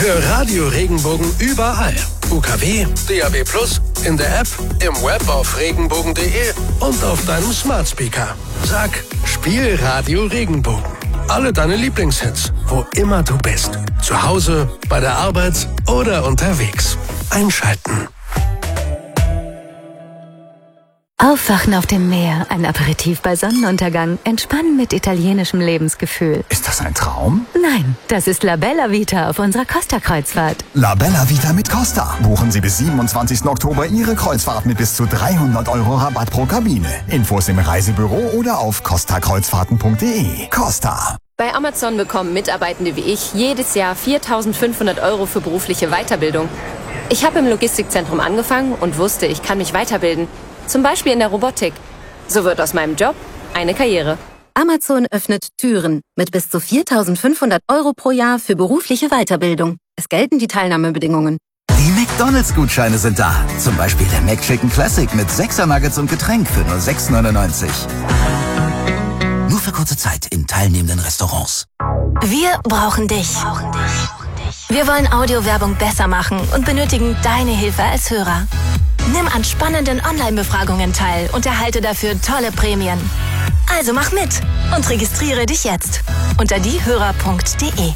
Hör Radio Regenbogen überall. UKW, DAB+, in der App, im Web auf regenbogen.de und auf deinem Smart Speaker. Sag, spiel Radio Regenbogen. Alle deine Lieblingshits, wo immer du bist. Zu Hause, bei der Arbeit oder unterwegs. Einschalten. Aufwachen auf dem Meer, ein Aperitif bei Sonnenuntergang, entspannen mit italienischem Lebensgefühl. Ist das ein Traum? Nein, das ist La Bella Vita auf unserer Costa-Kreuzfahrt. La Bella Vita mit Costa. Buchen Sie bis 27. Oktober Ihre Kreuzfahrt mit bis zu 300 € Rabatt pro Kabine. Infos im Reisebüro oder auf costakreuzfahrten.de. Costa. Bei Amazon bekommen Mitarbeitende wie ich jedes Jahr 4.500 € für berufliche Weiterbildung. Ich habe im Logistikzentrum angefangen und wusste, ich kann mich weiterbilden. Zum Beispiel in der Robotik. So wird aus meinem Job eine Karriere. Amazon öffnet Türen mit bis zu 4.500 € pro Jahr für berufliche Weiterbildung. Es gelten die Teilnahmebedingungen. Die McDonald's-Gutscheine sind da. Zum Beispiel der McChicken Classic mit 6er Nuggets und Getränk für nur 6,99 €. Nur für kurze Zeit in teilnehmenden Restaurants. Wir brauchen dich. Wir wollen Audiowerbung besser machen und benötigen deine Hilfe als Hörer. Nimm an spannenden Online-Befragungen teil und erhalte dafür tolle Prämien. Also mach mit und registriere dich jetzt unter diehörer.de.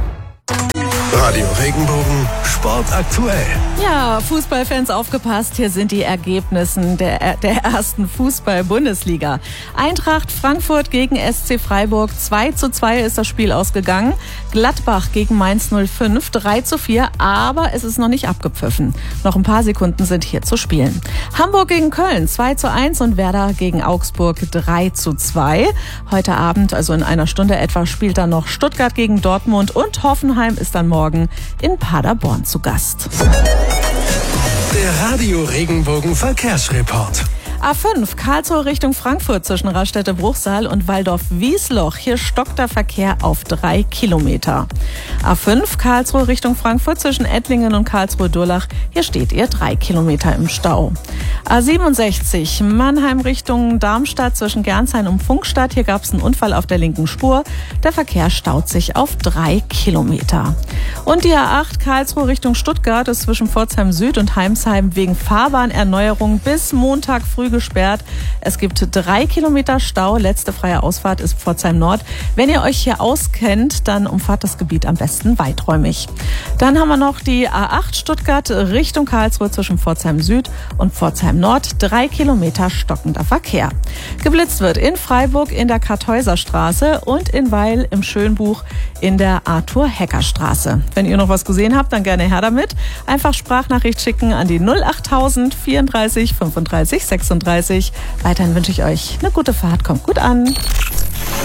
Radio Regenbogen, Sport aktuell. Ja, Fußballfans aufgepasst, hier sind die Ergebnisse der ersten Fußball-Bundesliga. Eintracht Frankfurt gegen SC Freiburg, 2:2 ist das Spiel ausgegangen. Gladbach gegen Mainz 05, 3:4, aber es ist noch nicht abgepfiffen. Noch ein paar Sekunden sind hier zu spielen. Hamburg gegen Köln, 2:1 und Werder gegen Augsburg, 3:2. Heute Abend, also in einer Stunde etwa, spielt dann noch Stuttgart gegen Dortmund und Hoffenheim ist dann morgen in Paderborn zu Gast. Der Radio Regenbogen Verkehrsreport. A5 Karlsruhe Richtung Frankfurt zwischen Raststätte-Bruchsal und Waldorf-Wiesloch. Hier stockt der Verkehr auf 3 Kilometer. A5 Karlsruhe Richtung Frankfurt zwischen Ettlingen und Karlsruhe-Durlach. Hier steht ihr 3 Kilometer im Stau. A67 Mannheim Richtung Darmstadt zwischen Gernshain und Pfungstadt. Hier gab es einen Unfall auf der linken Spur. Der Verkehr staut sich auf 3 Kilometer. Und die A8 Karlsruhe Richtung Stuttgart ist zwischen Pforzheim Süd und Heimsheim wegen Fahrbahnerneuerung bis Montag früh gesperrt. Es gibt 3 Kilometer Stau. Letzte freie Ausfahrt ist Pforzheim Nord. Wenn ihr euch hier auskennt, dann umfahrt das Gebiet am besten weiträumig. Dann haben wir noch die A8 Stuttgart Richtung Karlsruhe zwischen Pforzheim Süd und Pforzheim Nord. 3 Kilometer stockender Verkehr. Geblitzt wird in Freiburg in der Kartäuserstraße und in Weil im Schönbuch in der Arthur-Hecker-Straße. Wenn ihr noch was gesehen habt, dann gerne her damit. Einfach Sprachnachricht schicken an die 08000 34 35 36. Weiterhin wünsche ich euch eine gute Fahrt. Kommt gut an.